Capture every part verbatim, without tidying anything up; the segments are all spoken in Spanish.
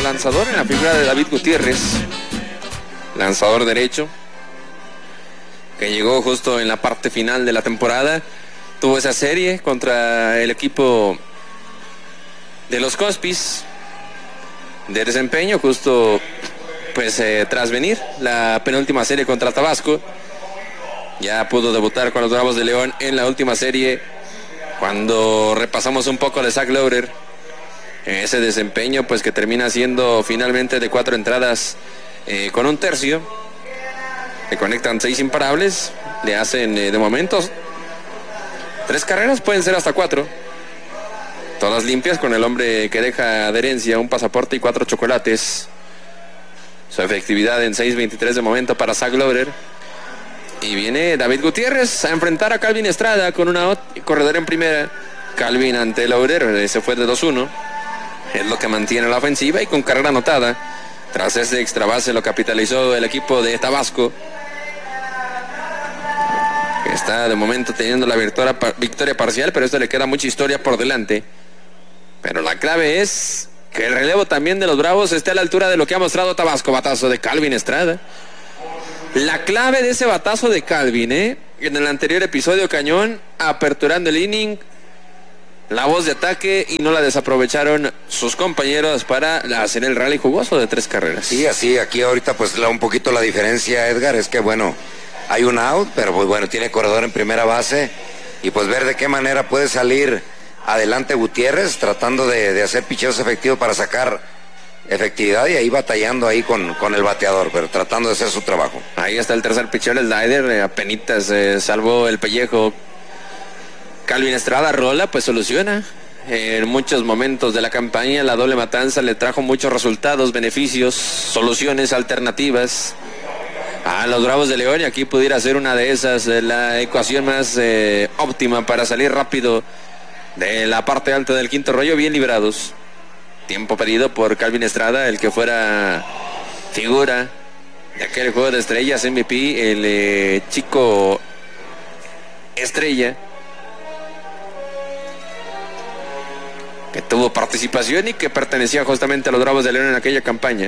lanzador en la figura de David Gutiérrez, lanzador derecho, que llegó justo en la parte final de la temporada. Tuvo esa serie contra el equipo de los Cospis de desempeño, justo pues eh, tras venir la penúltima serie contra Tabasco. Ya pudo debutar con los Bravos de León en la última serie. Cuando repasamos un poco de Zach Lowder, ese desempeño pues que termina siendo finalmente de cuatro entradas eh, con un tercio, le conectan seis imparables, le hacen eh, de momentos tres carreras, pueden ser hasta cuatro, todas limpias, con el hombre que deja de herencia un pasaporte y cuatro chocolates. Su efectividad en seis veintitrés de momento para Zach Lowder. Y viene David Gutiérrez a enfrentar a Calvin Estrada con una corredora en primera. Calvin ante Lowder, se fue de dos uno. Es lo que mantiene la ofensiva y con carrera anotada. Tras ese extra base lo capitalizó el equipo de Tabasco, que está de momento teniendo la victoria, victoria parcial, pero esto le queda mucha historia por delante. Pero la clave es que el relevo también de los Bravos esté a la altura de lo que ha mostrado Tabasco. Batazo de Calvin Estrada. La clave de ese batazo de Calvin, ¿eh? En el anterior episodio, Cañón, aperturando el inning, la voz de ataque, y no la desaprovecharon sus compañeros para hacer el rally jugoso de tres carreras. Sí, así, aquí ahorita pues un poquito la diferencia, Edgar, es que bueno, hay un out, pero pues bueno, tiene corredor en primera base, y pues ver de qué manera puede salir adelante Gutiérrez, tratando de, de hacer picheos efectivos para sacar efectividad, y ahí batallando ahí con, con el bateador, pero tratando de hacer su trabajo. Ahí está el tercer picheo, el slider, eh, apenitas eh, salvó el pellejo. Calvin Estrada rola, pues soluciona. Eh, en muchos momentos de la campaña la doble matanza le trajo muchos resultados, beneficios, soluciones alternativas a los Bravos de León, y aquí pudiera ser una de esas, eh, la ecuación más eh, óptima para salir rápido de la parte alta del quinto rollo, bien librados. Tiempo pedido por Calvin Estrada, el que fuera figura de aquel juego de estrellas, M V P, el eh, chico estrella, que tuvo participación y que pertenecía justamente a los Bravos de León en aquella campaña.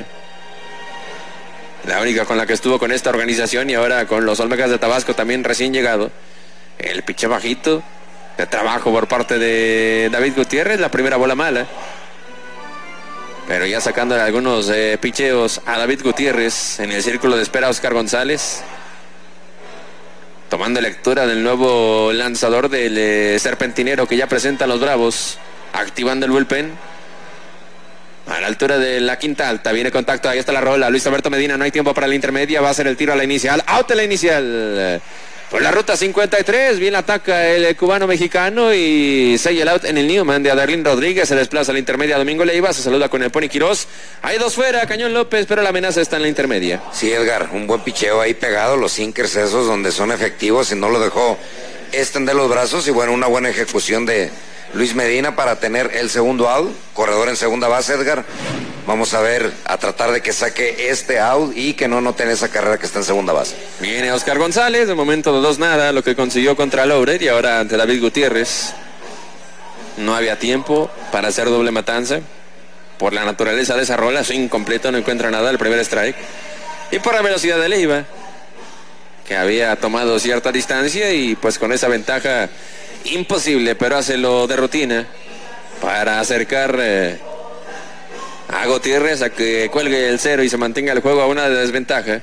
La única con la que estuvo con esta organización, y ahora con los Olmecas de Tabasco también recién llegado. El piche bajito de trabajo por parte de David Gutiérrez, la primera bola mala. Pero ya sacando algunos eh, picheos a David Gutiérrez. En el círculo de espera Oscar González, tomando lectura del nuevo lanzador del eh, serpentinero que ya presentan los Bravos, activando el bullpen. A la altura de la quinta alta, viene contacto, ahí está la rola. Luis Alberto Medina, no hay tiempo para la intermedia, va a ser el tiro a la inicial. Out en la inicial. Por la ruta cincuenta y tres, bien ataca el cubano mexicano y sella el out en el Newman de Adarlín Rodríguez. Se desplaza a la intermedia Domingo Leiva, se saluda con el Pony Quirós. Hay dos fuera, Cañón López, pero la amenaza está en la intermedia. Sí, Edgar, un buen picheo ahí pegado, los sinkers esos donde son efectivos, y no lo dejó extender los brazos. Y bueno, una buena ejecución de Luis Medina para tener el segundo out. Corredor en segunda base, Edgar. Vamos a ver, a tratar de que saque este out y que no noten esa carrera que está en segunda base. Viene Oscar González, de momento de dos nada, lo que consiguió contra Lowder, y ahora ante David Gutiérrez. No había tiempo para hacer doble matanza. Por la naturaleza de esa rola, swing completo, no encuentra nada, el primer strike. Y por la velocidad de Leiva, que había tomado cierta distancia, y pues con esa ventaja imposible, pero hace lo de rutina para acercar eh, a Gutiérrez a que cuelgue el cero y se mantenga el juego a una desventaja.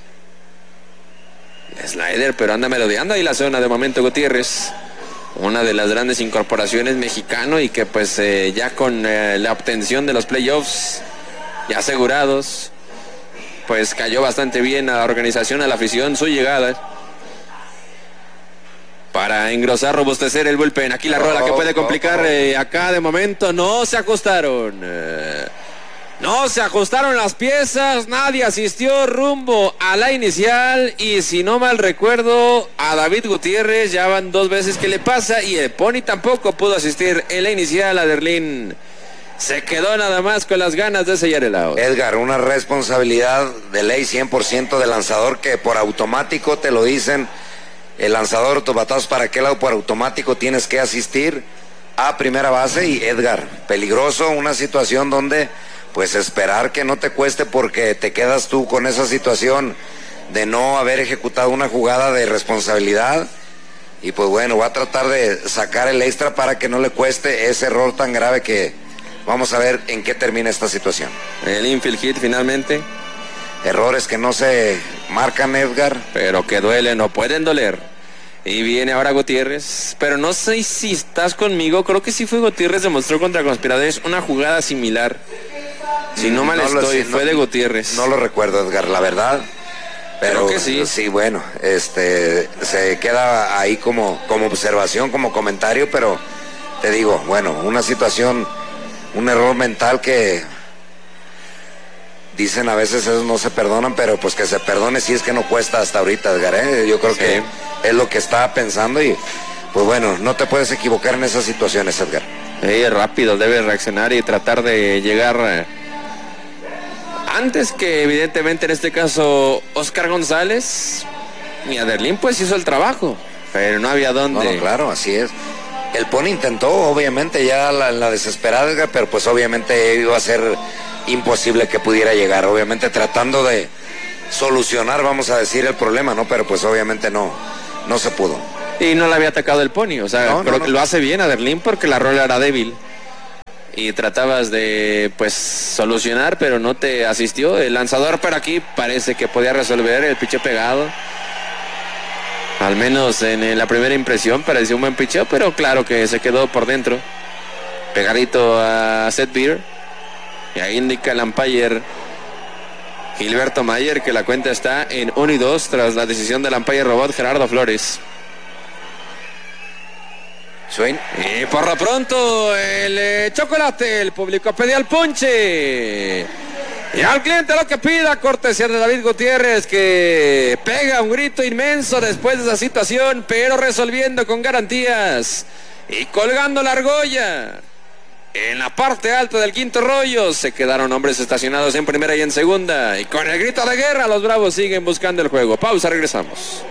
Slider, pero anda merodeando ahí la zona de momento Gutiérrez, una de las grandes incorporaciones mexicano, y que pues eh, ya con eh, la obtención de los playoffs ya asegurados, pues cayó bastante bien a la organización, a la afición, su llegada para engrosar, robustecer el bullpen. Aquí la rola que puede complicar, eh, acá de momento no se ajustaron. Eh, no se ajustaron las piezas, nadie asistió rumbo a la inicial, y si no mal recuerdo, a David Gutiérrez ya van dos veces que le pasa, y el Pony tampoco pudo asistir en la inicial. Aderlín se quedó nada más con las ganas de sellar el out. Edgar, una responsabilidad de ley cien por ciento del lanzador, que por automático te lo dicen. El lanzador, tus batazos para aquel lado, por automático tienes que asistir a primera base. Y Edgar, peligroso, una situación donde pues esperar que no te cueste, porque te quedas tú con esa situación de no haber ejecutado una jugada de responsabilidad. Y pues bueno, va a tratar de sacar el extra para que no le cueste ese error tan grave que vamos a ver en qué termina esta situación. El infield hit finalmente. Errores que no se marcan, Edgar, pero que duelen, no pueden doler. Y viene ahora Gutiérrez, pero no sé si estás conmigo, creo que sí fue Gutiérrez, demostró contra Conspiradores una jugada similar. Si no mal no estoy, lo, fue no, de Gutiérrez. No lo recuerdo, Edgar, la verdad. Pero creo que sí. Sí, bueno, este, se queda ahí como, como observación, como comentario, pero te digo, bueno, una situación, un error mental que dicen a veces esos no se perdonan, pero pues que se perdone si es que no cuesta hasta ahorita, Edgar, ¿eh? Yo creo sí. que es lo que estaba pensando y pues bueno, no te puedes equivocar en esas situaciones, Edgar. Sí, rápido, debe reaccionar y tratar de llegar eh, antes que evidentemente en este caso Oscar González. Y Aderlín pues hizo el trabajo, pero no había dónde. No, no, claro, así es. El Pony intentó, obviamente, ya la, la desesperada, Edgar, pero pues obviamente iba a ser imposible que pudiera llegar, obviamente tratando de solucionar, vamos a decir, el problema, ¿no? Pero pues obviamente no, no se pudo. Y no le había atacado el Pony, o sea, no, creo no, no. que lo hace bien Aderlín porque la rola era débil. Y tratabas de, pues, solucionar, pero no te asistió. El lanzador por aquí parece que podía resolver, el picheo pegado. Al menos en la primera impresión pareció un buen picheo, pero claro que se quedó por dentro. Pegadito a Seth Beer. Y ahí indica el umpire Gilberto Mayer que la cuenta está en uno y dos tras la decisión del umpire robot Gerardo Flores. Swing. Y por lo pronto el eh, chocolate, el público pedía el ponche. Y al cliente lo que pida, cortesía de David Gutiérrez, que pega un grito inmenso después de esa situación, pero resolviendo con garantías y colgando la argolla. En la parte alta del quinto rollo se quedaron hombres estacionados en primera y en segunda. Y con el grito de guerra los Bravos siguen buscando el juego. Pausa, regresamos.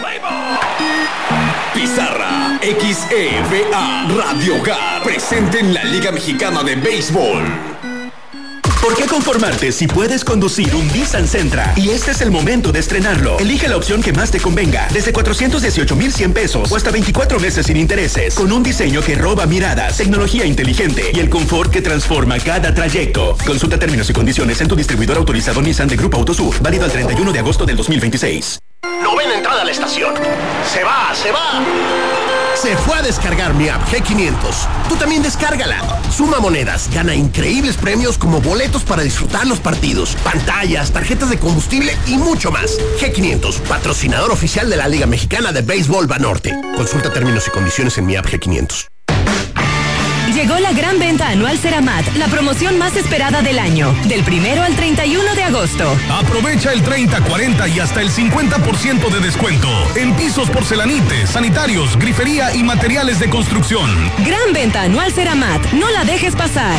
Pizarra X E V A Radio Hogar presente en la Liga Mexicana de Béisbol. ¿Por qué conformarte si puedes conducir un Nissan Sentra? Y este es el momento de estrenarlo. Elige la opción que más te convenga. Desde cuatrocientos dieciocho mil cien pesos o hasta veinticuatro meses sin intereses. Con un diseño que roba miradas, tecnología inteligente y el confort que transforma cada trayecto. Consulta términos y condiciones en tu distribuidor autorizado Nissan de Grupo Autosur. Válido al treinta y uno de agosto del dos mil veintiséis. Novena entrada a la estación. Se va, se va. Se fue a descargar mi app G quinientos. Tú también descárgala. Suma monedas, gana increíbles premios como boletos para disfrutar los partidos, pantallas, tarjetas de combustible y mucho más. G quinientos, patrocinador oficial de la Liga Mexicana de Béisbol Banorte. Consulta términos y condiciones en mi app G quinientos. Llegó la gran venta anual Ceramat, la promoción más esperada del año, del primero al treinta y uno de agosto. Aprovecha el treinta, cuarenta y hasta el cincuenta por ciento de descuento en pisos, porcelanites, sanitarios, grifería y materiales de construcción. Gran venta anual Ceramat, no la dejes pasar.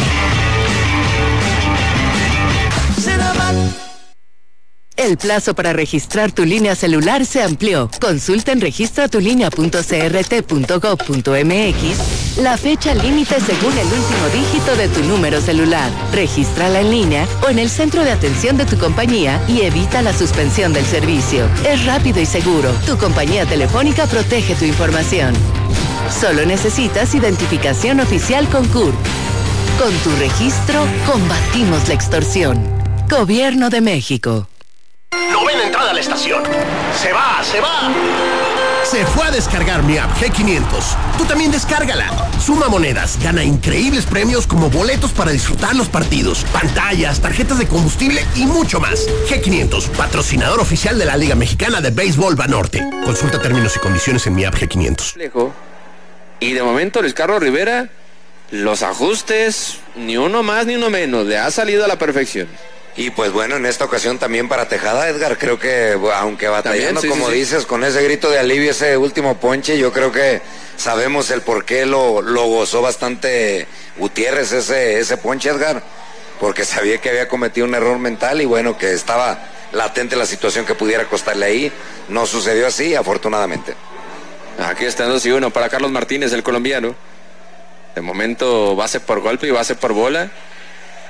Ceramat. El plazo para registrar tu línea celular se amplió. Consulta en registra tu línea punto c r t punto gov punto m x la fecha límite según el último dígito de tu número celular. Regístrala en línea o en el centro de atención de tu compañía y evita la suspensión del servicio. Es rápido y seguro. Tu compañía telefónica protege tu información. Solo necesitas identificación oficial con C U R. Con tu registro, combatimos la extorsión. Gobierno de México. Novena entrada a la estación. Se va, se va. Se fue a descargar mi app G quinientos. Tú también descárgala. Suma monedas, gana increíbles premios como boletos para disfrutar los partidos, pantallas, tarjetas de combustible y mucho más. G quinientos, patrocinador oficial de la Liga Mexicana de Béisbol Banorte. Consulta términos y condiciones en mi app G quinientos. Y de momento Luis Carlos Rivera, los ajustes, ni uno más ni uno menos, le ha salido a la perfección. Y pues bueno, en esta ocasión también para Tejada, Edgar, creo que aunque batallando, sí, como sí, dices, sí. con ese grito de alivio, ese último ponche, yo creo que sabemos el por qué lo, lo gozó bastante Gutiérrez ese, ese ponche, Edgar, porque sabía que había cometido un error mental y bueno, que estaba latente la situación que pudiera costarle ahí. No sucedió así, afortunadamente. Aquí está dos y uno para Carlos Martínez, el colombiano. De momento base por golpe y base por bola.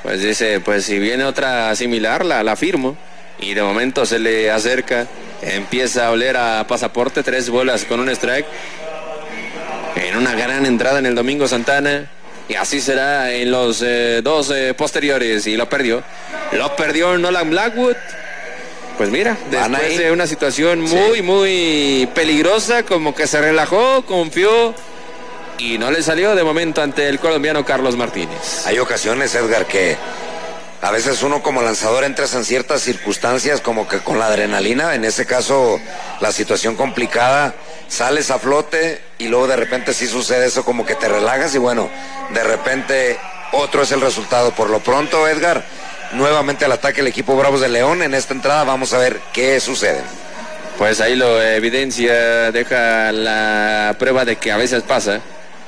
Pues dice, pues si viene otra similar, la, la firmo. Y de momento se le acerca, empieza a oler a pasaporte, tres bolas con un strike. En una gran entrada en el Domingo Santana. Y así será en los eh, dos eh, posteriores. Y lo perdió. Lo perdió Nolan Blackwood. Pues mira, después de una situación muy, sí. muy peligrosa, como que se relajó, confió. Y no le salió de momento ante el colombiano Carlos Martínez. Hay ocasiones, Edgar, que a veces uno como lanzador entras en ciertas circunstancias como que con la adrenalina. En ese caso, la situación complicada, sales a flote y luego de repente sí sucede eso, como que te relajas y bueno, de repente otro es el resultado. Por lo pronto, Edgar, nuevamente al ataque el equipo Bravos de León. En esta entrada vamos a ver qué sucede. Pues ahí lo evidencia, deja la prueba de que a veces pasa.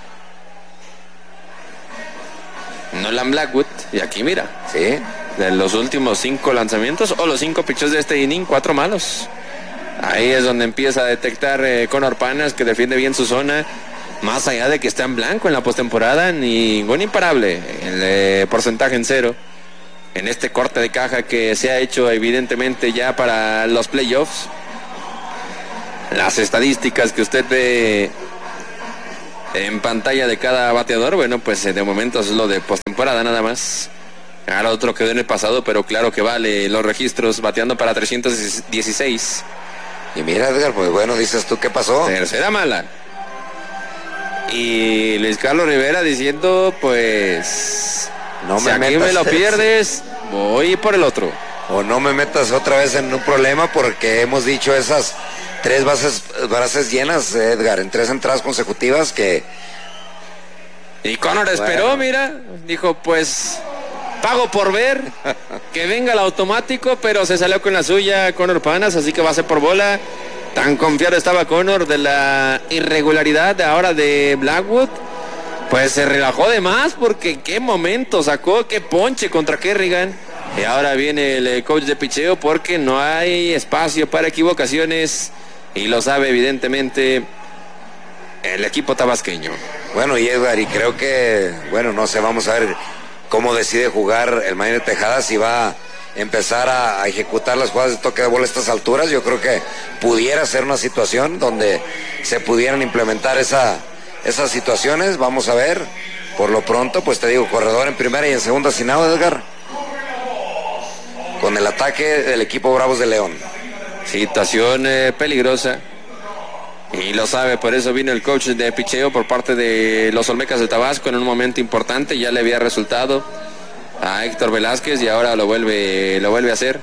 Nolan Blackwood, y aquí mira, sí, de los últimos cinco lanzamientos o los cinco pitches de este inning, cuatro malos. Ahí es donde empieza a detectar eh, Conor Panas, que defiende bien su zona, más allá de que está en blanco en la postemporada, ningún imparable, el eh, porcentaje en cero en este corte de caja que se ha hecho evidentemente ya para los playoffs. Las estadísticas que usted ve en pantalla de cada bateador, bueno, pues de momento es lo de postemporada nada más. Ahora otro quedó en el pasado, pero claro que vale los registros, bateando para trescientos dieciséis. Y mira, Edgar, pues bueno, dices tú, ¿qué pasó? Tercera mala. Y Luis Carlos Rivera diciendo, pues, no si me aquí me lo pierdes, voy por el otro. O no me metas otra vez en un problema, porque hemos dicho esas tres bases, bases llenas, Edgar, en tres entradas consecutivas que... Y Conor esperó, bueno. Mira, dijo, pues, pago por ver, que venga el automático, pero se salió con la suya Conor Panas, así que va a ser por bola. Tan confiado estaba Conor de la irregularidad de ahora de Blackwood, pues se relajó de más, porque en qué momento sacó, qué ponche contra Kerrigan. Y ahora viene el coach de picheo, porque no hay espacio para equivocaciones. Y lo sabe evidentemente el equipo tabasqueño. Bueno, y Edgar, y creo que, bueno, no sé, vamos a ver cómo decide jugar el Maynard Tejada, si va a empezar a, a ejecutar las jugadas de toque de bola a estas alturas. Yo creo que pudiera ser una situación donde se pudieran implementar esa, esas situaciones. Vamos a ver. Por lo pronto, pues te digo, corredor en primera y en segunda sin out, Edgar, con el ataque del equipo Bravos de León. Situación eh, peligrosa. Y lo sabe, por eso vino el coach de picheo por parte de los Olmecas de Tabasco en un momento importante. Ya le había resultado a Héctor Velázquez y ahora lo vuelve, lo vuelve a hacer.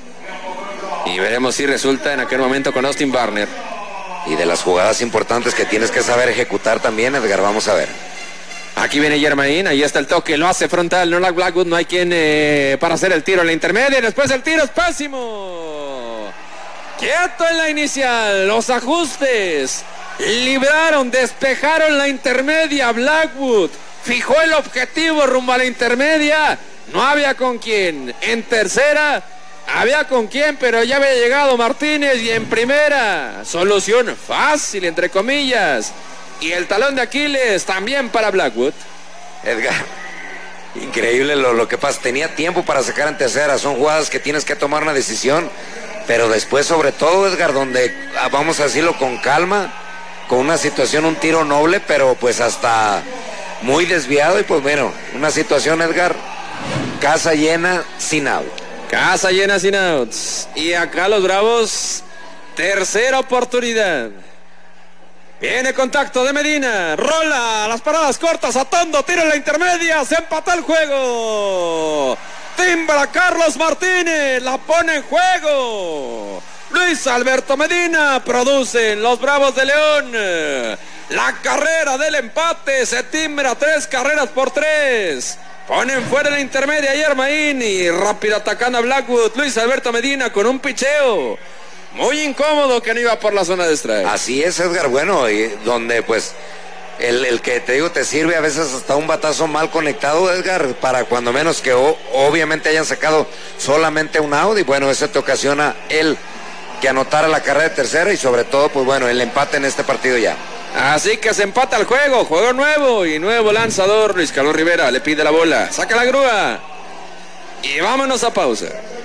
Y veremos si resulta en aquel momento con Austin Barner. Y de las jugadas importantes que tienes que saber ejecutar también, Edgar, vamos a ver. Aquí viene Germain, ahí está el toque, lo hace frontal, Nolan Blackwood, no hay quien eh, para hacer el tiro en la intermedia, y después el tiro es pésimo. Quieto en la inicial, los ajustes, libraron, despejaron la intermedia, Blackwood fijó el objetivo rumbo a la intermedia, no había con quién. En tercera, había con quién, pero ya había llegado Martínez, y en primera, solución fácil, entre comillas. Y el talón de Aquiles también para Blackwood. Edgar, increíble lo, lo que pasa. Tenía tiempo para sacar en tercera. Son jugadas que tienes que tomar una decisión. Pero después, sobre todo, Edgar, donde vamos a decirlo con calma, con una situación, un tiro noble, pero pues hasta muy desviado. Y pues bueno, una situación, Edgar, casa llena, sin out. Casa llena, sin outs. Y acá los Bravos, tercera oportunidad. Viene contacto de Medina, rola, las paradas cortas, atando, tiro en la intermedia, se empató el juego. Timbra Carlos Martínez, la pone en juego. Luis Alberto Medina, producen los Bravos de León. La carrera del empate, se timbra tres carreras por tres. Ponen fuera la intermedia a Yermaín y rápido atacando a Blackwood. Luis Alberto Medina con un picheo muy incómodo que no iba por la zona de strike. Así es, Edgar, bueno, y donde pues el, el que te digo te sirve a veces hasta un batazo mal conectado, Edgar, para cuando menos que o, obviamente hayan sacado solamente un out, y bueno, eso te ocasiona el que anotara la carrera de tercera y sobre todo, pues bueno, el empate en este partido ya. Así que se empata el juego, juego nuevo y nuevo lanzador. Luis Carlos Rivera le pide la bola, saca la grúa. y vámonos a pausa.